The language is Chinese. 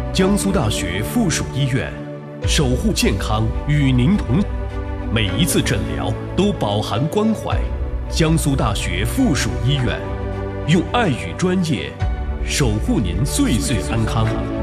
江苏大学附属医院，守护健康，与您同。每一次诊疗都饱含关怀。江苏大学附属医院，用爱与专业守护您岁岁安康。